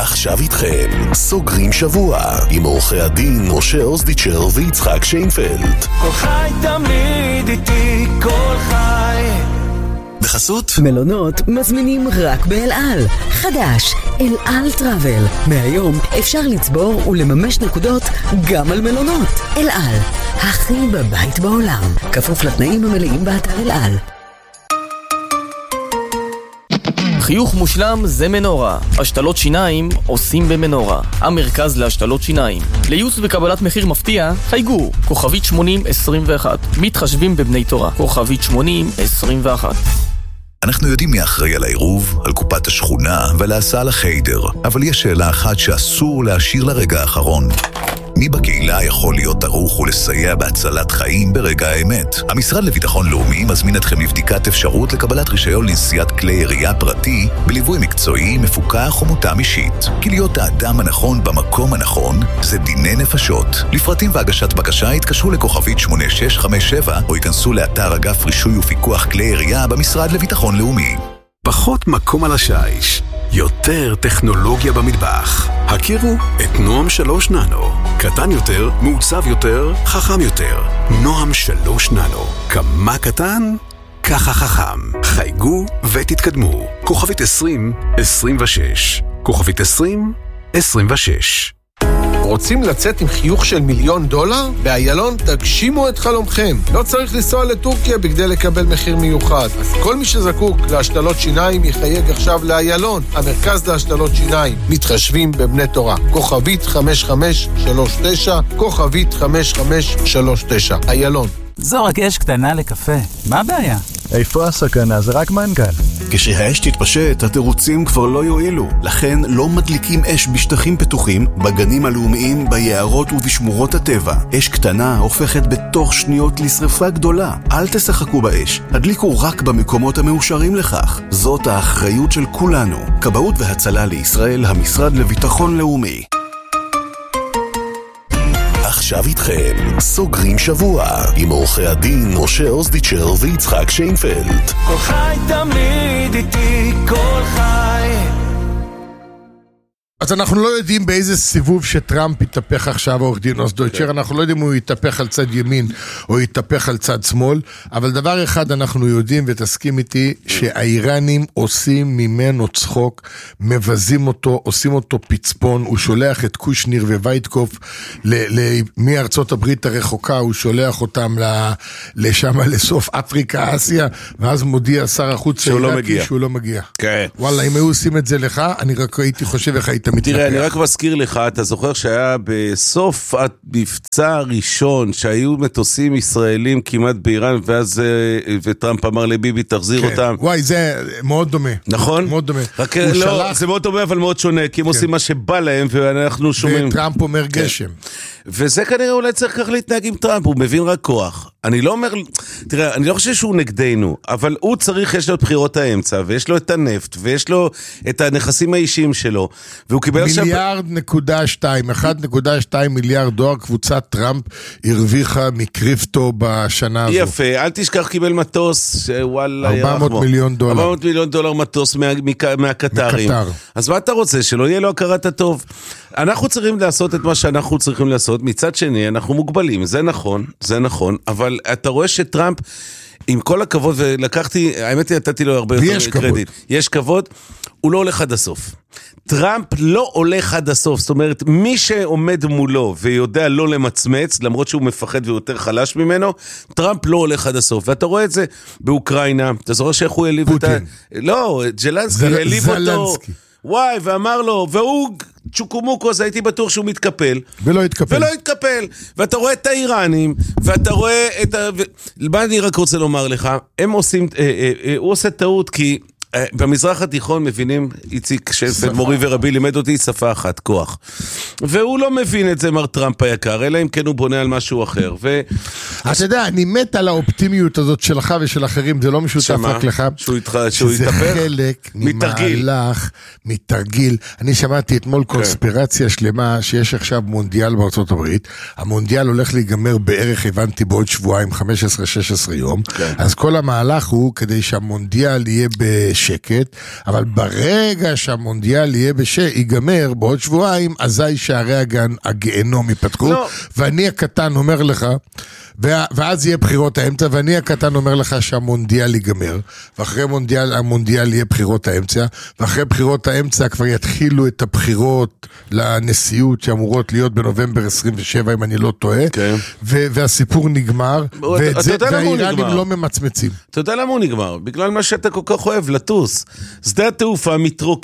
עכשיו איתכם, סוגרים שבוע, עם עורכי הדין משה אוזדיצ'ר ויצחק שיינפלד. כל חי תמיד איתי, כל חי. בחסות מלונות מזמינים רק באל על. חדש, אל על טראבל. מהיום אפשר לצבור ולממש נקודות גם על מלונות. אל על, הכי בבית בעולם. כפוף לתנאים המלאים באתר אל על. חיוך מושלם זה מנורה. השתלות שיניים עושים במנורה. המרכז להשתלות שיניים. לייעוץ וקבלת מחיר מפתיע, חייגו. כוכבית 8021. מתחשבים בבני תורה. כוכבית 8021. אנחנו יודעים מי אחראי על העירוב, על קופת השכונה ועל ההסעה לחיידר. אבל יש שאלה אחת שאסור להשאיר לרגע האחרון. מי בקהילה יכול להיות ערוך ולסייע בהצלת חיים ברגע האמת? המשרד לביטחון לאומי מזמין אתכם לבדיקת אפשרות לקבלת רישיון לנסיעת כלי ירייה פרטי בליווי מקצועי, מפוקח ומותאם אישית. כי להיות האדם הנכון במקום הנכון זה דיני נפשות. לפרטים והגשת בקשה התקשרו לכוכבית 8657 או ייכנסו לאתר אגף רישוי ופיקוח כלי ירייה במשרד לביטחון לאומי. פחות מקום על השיש, יותר טכנולוגיה במטבח. הכירו את נועם 3 ננו. קטן יותר, מעוצב יותר, חכם יותר. נועם 3 ננו. כמה קטן? ככה חכם. חייגו ותתקדמו. כוכבית 2026. כוכבית 2026. רוצים לצאת עם חיוך של $1,000,000? באיילון תגשימו את חלומכם. לא צריך לנסוע לטורקיה בכדי לקבל מחיר מיוחד. אז כל מי שזקוק להשתלות שיניים יחייג עכשיו לאיילון, המרכז להשתלות שיניים. מתחשבים בבני תורה. כוכבית 5539, כוכבית 5539. איילון. זו רק אש קטנה לקפה. מה הבעיה? איפה הסכנה? זה רק מנגל. כשהאש תתפשט, התירוצים כבר לא יועילו. לכן לא מדליקים אש בשטחים פתוחים, בגנים הלאומיים, ביערות ובשמורות הטבע. אש קטנה הופכת בתוך שניות לשריפה גדולה. אל תשחקו באש. הדליקו רק במקומות המאושרים לכך. זאת האחריות של כולנו. כבאות והצלה לישראל, המשרד לביטחון לאומי. עכשיו איתכם, סוגרים שבוע, עם עורכי הדין משה אוזדיצ'ר ויצחק שיינפלד. כל חי תמיד איתי, כל חי. אז אנחנו לא יודעים באיזה סיבוב שטראמפ יתהפך עכשיו, עורך דין אוזדיצ'ר, אנחנו לא יודעים אם הוא יתהפך על צד ימין או יתהפך על צד שמאל, אבל דבר אחד אנחנו יודעים ותסכים איתי, שהאיראנים עושים ממנו צחוק, מבזים אותו, עושים אותו פצפון, הוא שולח את קושניר ווייטקוף מארצות הברית הרחוקה, הוא שולח אותם לשם לסוף אפריקה, אסיה, ואז מודיע שר החוץ שהוא לא מגיע. וואלה, אם היו עושים את זה לך, אני רק הייתי חושב איך היית מתנפח. תראה, אני רק מזכיר לך, אתה זוכר שהיה בסוף המבצע הראשון, שהיו מטוסים ישראלים כמעט באיראן, ואז וטראמפ אמר לביבי, תחזיר אותם. וואי, זה מאוד דומה. נכון? מאוד דומה. רק לא, זה מאוד דומה, אבל מאוד שונה, כי הם עושים מה שבא להם, ואנחנו שומעים. וטראמפ אומר גשם. וזה כנראה אולי צריך כך להתנהג עם טראמפ, הוא מבין רק כוח. אני לא אומר, תראה, אני לא חושב שהוא נגדנו, אבל הוא צריך, יש לו את בחירות האמצע, ויש לו את הנפט, ויש לו את הנכסים האישיים שלו, והוא קיבל עכשיו... 1.2 מיליארד דולר קבוצת טראמפ הרוויחה מקריפטו בשנה הזו. יפה, אל תשכח קיבל מטוס, שוואלה... 400 מיליון דולר. 400 מיליון דולר מטוס מהקטרים. אז מה אתה רוצה? שלא יהיה לו הכרת הטוב. אנחנו צריכים לעשות את מה שאנחנו צריכים לעשות, מצד שני אנחנו מוגבלים, זה נכון, אבל אתה רואה שטראמפ, עם כל הכבוד, ולקחתי, האמת היא, נתתי לו הרבה יותר קרדיט. יש כבוד, הוא לא הולך עד הסוף. טראמפ לא הולך עד הסוף, זאת אומרת, מי שעומד מולו ויודע לא למצמץ, למרות שהוא מפחד ויותר חלש ממנו, טראמפ לא הולך עד הסוף. ואתה רואה את זה באוקראינה, אתה זוכר שאיך הוא העליב את ה... לא, ג'לנסקי העליב אותו. וואי, ואמר לו, והוא צ'וקומוקו, אז הייתי בטוח שהוא מתקפל. ולא התקפל. ואתה רואה את האיראנים, ואתה רואה את מה אני רק רוצה לומר לך, הם עושים, הוא עושה טעות, כי במזרח התיכון מבינים, איציק שפט, מורי ורבי, לימד אותי שפה אחת, כוח. והוא לא מבין את זה, מר טראמפ היקר, אלא אם כן הוא בונה על משהו אחר. אתה יודע, אני מת על האופטימיות הזאת שלך ושל אחרים, זה לא משותף רק לך. שהוא שזה חלק ממהלך, מתרגיל. אני שמעתי אתמול קונספירציה שלמה, שיש עכשיו מונדיאל בארצות הברית. המונדיאל הולך להיגמר בערך, הבנתי, בעוד שבועיים, 15-16 יום. אז כל המהלך הוא, כדי שהמונדיאל יהיה בשקט, אבל ברגע שהמונדיאל ייגמר בעוד שבועיים, אזי שערי הגיהנום ייפתחו, ואני הקטן אומר לך, ואז יהיה בחירות האמצע, ואני הקטן אומר לך שהמונדיאל ייגמר, ואחרי המונדיאל יהיה בחירות האמצע, ואחרי בחירות האמצע כבר יתחילו את הבחירות לנשיאות שאמורות להיות בנובמבר 27, אם אני לא טועה, והסיפור נגמר, והאיראנים לא ממצמצים. אתה יודע למה הוא נגמר? בגלל מה שאתה כל כך אוהב, לטוס. שדה התעופה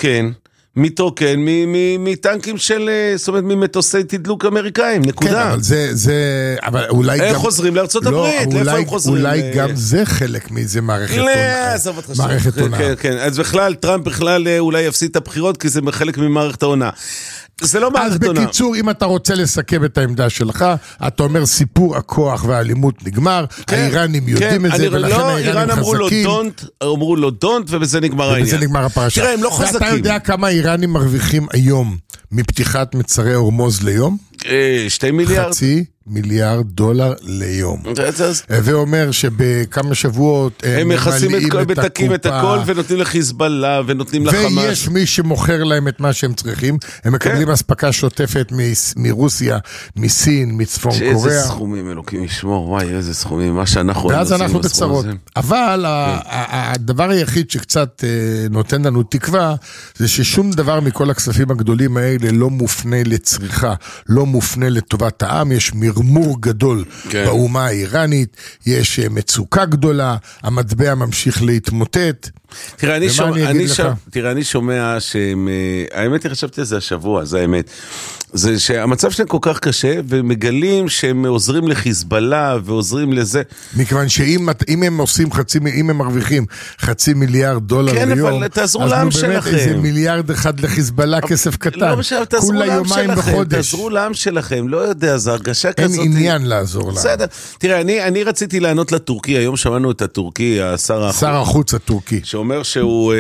מתרוקן מטנקים של, זאת אומרת, ממטוסי תדלוק אמריקאים, נקודה. כן, אבל זה, אבל אולי גם... איך חוזרים לארצות הברית? לאיפה הם חוזרים? אולי גם זה חלק מאיזה מערכת עונה. כן, אז בכלל, טראמפ בכלל אולי יפסיד את הבחירות, כי זה חלק ממערכת העונה. זה לא מערכת עונה. אז בקיצור, אם אתה רוצה לסכם את העמדה שלך, אתה אומר סיפור הכוח והאלימות נגמר, האיראנים יודעים את זה, ולכן האיראנים חזקים. אמרו לו דונט, ובזה נגמר העניין. ובזה נגמר הפרשה. תראה, הם לא חזקים. ואתה יודע כמה האיראנים מרוויחים היום מפתיחת מצרי הורמוז ליום? 2 מיליארד. $500 מיליארד ליום. ואומר שבכמה שבועות הם מכסים את הכל ונותנים לחיזבאללה ונותנים לחמאס. ויש מי שמוכר להם את מה שהם צריכים. הם מקבלים הספקה שוטפת מרוסיה, מסין, מצפון קוריאה. איזה סכומים, אלוקים ישמור, וואי, איזה סכומים, מה שאנחנו... ואז אנחנו בצרות. אבל הדבר היחיד שקצת נותן לנו תקווה, זה ששום דבר מכל הכספים הגדולים האלה לא מופנה לצריכה, לא מופנה לטובת העם, יש מרמור גדול באומה האיראנית, יש מצוקה גדולה, המטבע ממשיך להתמוטט. תראה, אני שומע האמת היא חשבתי על זה השבוע, זה האמת. זה שהמצב שלהם כל כך קשה, ומגלים שהם עוזרים לחיזבאללה, ועוזרים לזה. מכיוון שאם הם עושים אם הם מרוויחים $500 מיליארד ליום, כן, אבל תעזרו לעם שלכם. אז באמת איזה מיליארד אחד לחיזבאללה, כסף קטן. לא משנה, תעזרו לעם שלכם, תעזרו לעם שלכם, לא יודע, זו הרגשה כזאת. אין עניין לעזור להם. בסדר, תראה, אני רציתי לענות לטורקי, היום שמענו את הטורקי, שר החוץ הטורקי. שאומר שהוא,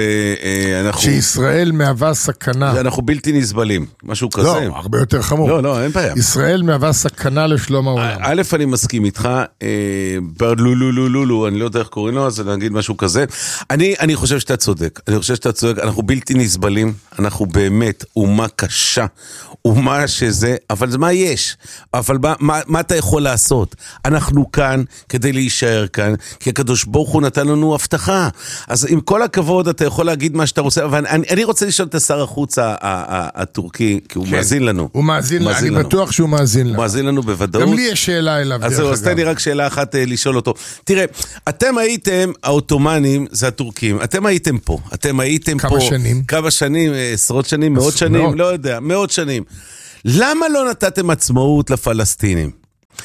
שישראל מהווה סכנה. אנחנו בלתי נסבלים, משהו כזה. לא, הרבה יותר חמור. לא, אין בעיה. ישראל מהווה סכנה לשלום העולם. א', אני מסכים איתך, ברלולולולולו, אני לא יודע איך קוראים לו, אז אני אגיד משהו כזה. אני חושב שאתה צודק, אנחנו בלתי נסבלים, אנחנו באמת אומה קשה, אומה שזה, אבל מה יש? אבל מה אתה יכול לעשות? אנחנו כאן כדי להישאר כאן, כי הקדוש ברוך הוא נתן לנו הבטחה. אז עם כל הכבוד אתה יכול להגיד מה שאתה רוצה, אבל אני רוצה לשאול את שר החוץ הטורקי, כי הוא מאזין לנו. הוא מאזין, אני בטוח שהוא מאזין לנו. הוא מאזין לנו בוודאות. גם לי יש שאלה אליו. אז תן לי רק שאלה אחת לשאול אותו. תראה, אתם הייתם, האוטומנים, זה הטורקים, אתם הייתם פה. כמה שנים? כמה שנים, עשרות שנים, מאות שנים, לא יודע, מאות שנים. למה לא נתתם עצמאות לפלסטינים?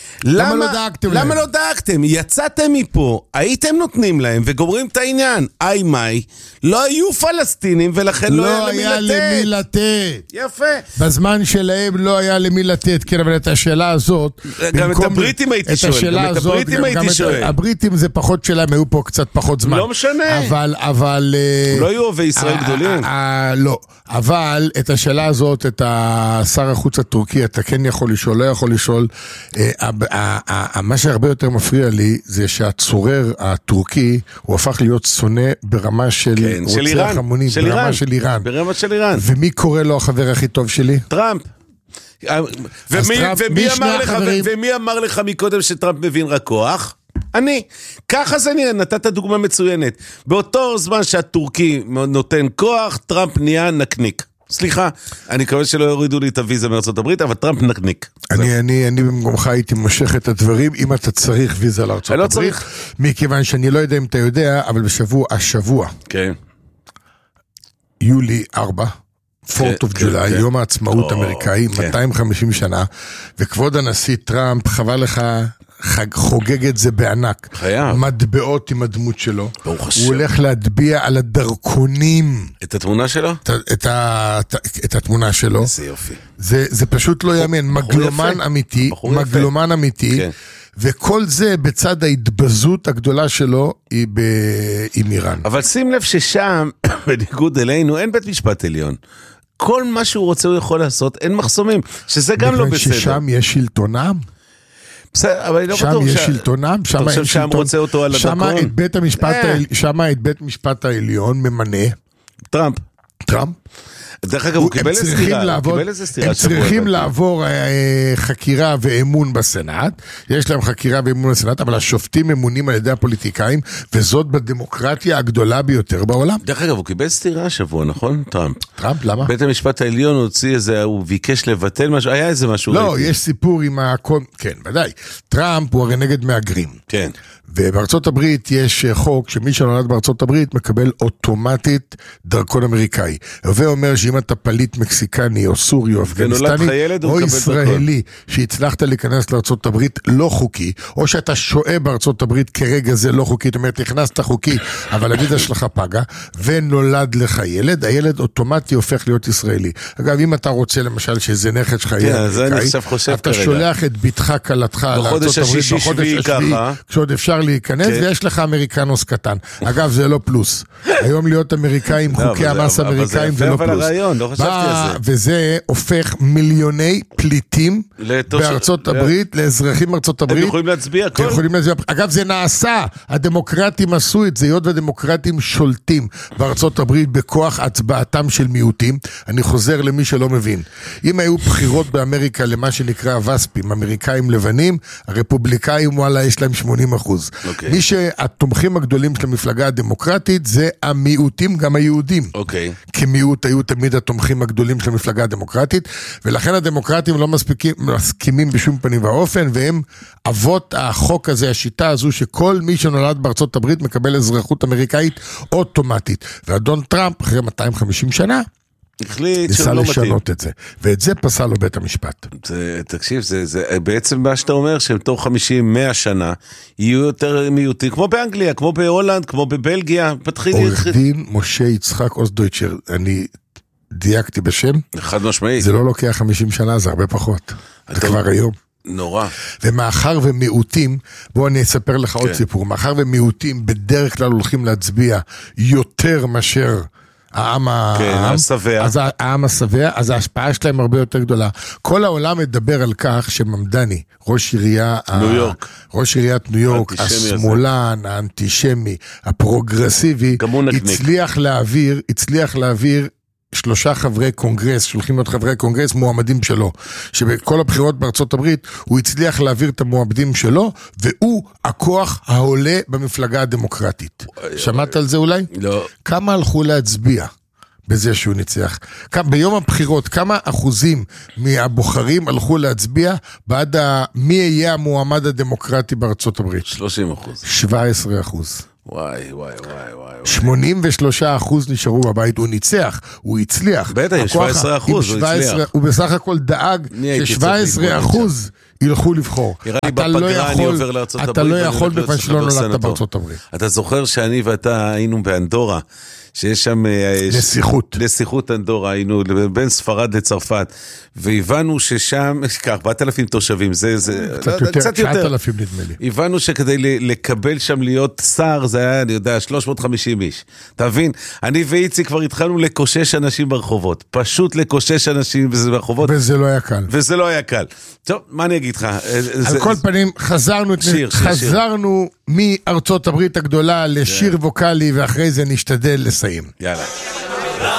למה לא דאגתם? יצאתם מפה, הייתם נותנים להם וגומרים את העניין. מאי, לא היו פלסטינים ולכן לא היה למי לתת. יפה. בזמן שלהם לא היה למי לתת, כן, אבל את השאלה הזאת... גם את הבריטים הייתי שואל. הבריטים זה פחות שלהם, היו פה קצת פחות זמן. לא משנה. אבל... לא היו אוהבי ישראל גדולים. לא. אבל את השאלה הזאת, את שר החוץ הטורקי, אתה כן יכול לשאול, לא יכול לשאול. מה שהרבה יותר מפריע לי, זה שהצורר הטורקי, הוא הפך להיות שונא ברמה של רוצח המונים, ברמה של איראן. ומי קורא לו החבר הכי טוב שלי? טראמפ. ומי אמר לך מקודם שטראמפ מבין רק כוח? אני. ככה זה נראה, נתת דוגמה מצוינת. באותו זמן שהטורקי נותן כוח, טראמפ נהיה נקניק. סליחה, אני מקווה שלא יורידו לי את הוויזה מארצות הברית, אבל טראמפ נקניק. אני במקומך הייתי מושך את הדברים, אם אתה צריך ויזה לארצות הברית, מכיוון שאני לא יודע אם אתה יודע, אבל השבוע, יולי 4, 4th of July, יום העצמאות אמריקאי, 250 שנה, וכבוד הנשיא טראמפ, חבל לך, חוגג את זה בענק. מטבעות עם הדמות שלו. הוא הולך להטביע על הדרכונים. את התמונה שלו? את התמונה שלו. איזה יופי. זה פשוט לא יאמן. מגלומן אמיתי. וכל זה בצד ההתבזות הגדולה שלו היא עם איראן. אבל שים לב ששם, בניגוד אלינו, אין בית משפט עליון. כל מה שהוא רוצה הוא יכול לעשות, אין מחסומים, שזה גם לא בסדר. ששם יש שלטון עם? בסדר, אבל אני לא שם בטוח יש שלטונם, שם אין שלטון. שם רוצה אותו על הדקון? שם את בית המשפט העליון ממנה. טראמפ. דרך אגב, הוא קיבל סתירה. הם צריכים לעבור חקירה ואמון בסנאט, יש להם חקירה ואמון בסנאט, אבל השופטים ממונים על ידי הפוליטיקאים, וזאת בדמוקרטיה הגדולה ביותר בעולם. דרך אגב, הוא קיבל סתירה השבוע, נכון? טראמפ, למה? בית המשפט העליון הוציא איזה, הוא ביקש לבטל משהו, היה איזה משהו. לא, יש סיפור עם כן, ודאי. טראמפ הוא הרי נגד מהגרים. כן. ובארצות הברית יש חוק שמי שנולד בארצות הברית מקבל אוטומטית דרכון אמריקאי. ואומר שאם אתה פליט מקסיקני או סורי או אפגניסטני או ישראלי שהצלחת להיכנס לארצות הברית לא חוקי, או שאתה שואה בארצות הברית כרגע זה לא חוקי, זאת אומרת נכנסת חוקי אבל הוויזה שלך פגה ונולד לך ילד, הילד אוטומטי הופך להיות ישראלי. אגב, אם אתה רוצה למשל שזה נכד שלך יהיה אמריקאי, אתה שולח את ביתך קלתך לארצות הברית בחודש השביעי כשעוד אפשר להיכנס, ויש לך אמריקנוס קטן. אגב, זה לא פלוס. היום להיות אמריקאי עם חוקי המס אמריקאים זה לא פלוס. וזה הופך מיליוני פליטים בארצות הברית, לאזרחים בארצות הברית. הם יכולים להצביע. אגב, זה נעשה. הדמוקרטים עשו את זה, היות והדמוקרטים שולטים בארצות הברית בכוח הצבעתם של מיעוטים. אני חוזר למי שלא מבין. אם היו בחירות באמריקה למה שנקרא וספים, אמריקאים לבנים, הרפובליקאים, וואלה, יש להם 80%. מי שהתומכים הגדולים של המפלגה הדמוקרטית זה המיעוטים, גם היהודים. כמיעוט היו תמיד התומכים הגדולים של המפלגה הדמוקרטית, ולכן הדמוקרטים לא מסכימים בשום פנים ואופן, והם אבות החוק הזה, השיטה הזו, שכל מי שנולד בארצות הברית מקבל אזרחות אמריקאית אוטומטית. ואדון טראמפ, אחרי 250 שנה, ניסה לשנות את זה, ואת זה פסל לו בית המשפט. תקשיב, זה בעצם מה שאתה אומר, שהם תוך 50-100 שנה יהיו יותר מיעוטים, כמו באנגליה, כמו בהולנד, כמו בבלגיה. עורך דין משה יצחק אוסדויצ'ר, אני דייקתי בשם, חד משמעית. זה לא לוקח 50 שנה, זה הרבה פחות, זה כבר היום. נורא. ומאחר ומיעוטים, בוא אני אספר לך עוד סיפור, מאחר ומיעוטים בדרך כלל הולכים להצביע יותר מאשר העם הסבע, אז ההשפעה שלהם הרבה יותר גדולה. כל העולם מדבר על כך שממדני, ראש עיריית ניו יורק, השמאלן, האנטישמי, הפרוגרסיבי, הצליח להעביר 3 חברי קונגרס, שולחים להיות חברי קונגרס, מועמדים שלו, שבכל הבחירות בארצות הברית, הוא הצליח להעביר את המועמדים שלו, והוא הכוח העולה במפלגה הדמוקרטית. שמעת על זה אולי? לא. כמה הלכו להצביע בזה שהוא ניצח? ביום הבחירות, כמה אחוזים מהבוחרים הלכו להצביע בעד מי יהיה המועמד הדמוקרטי בארצות הברית? 30%. 17%. וואי. 83% נשארו בבית, הוא ניצח, הוא הצליח. בטח, 17% הוא הצליח. הוא בסך הכל דאג ש17% ילכו לבחור. אתה לא יכול בכלל שלא נולדת בארצות הברית. אתה זוכר שאני ואתה היינו באנדורה, שיש שם נסיכות אנדורה, היינו בין ספרד לצרפת, והבנו ששם, 4,000 תושבים, זה קצת יותר. 9,000 נדמה לי. הבנו שכדי לקבל שם להיות שר, זה היה, אני יודע, 350 איש. תבין, אני ואיצי כבר התחלנו לקושש אנשים ברחובות, פשוט לקושש אנשים ברחובות. וזה לא היה קל. טוב, מה אני אגיד לך? על כל פנים, חזרנו מארצות הברית הגדולה לשיר ווקלי, ואחרי זה נשתדל לסיים. יאללה.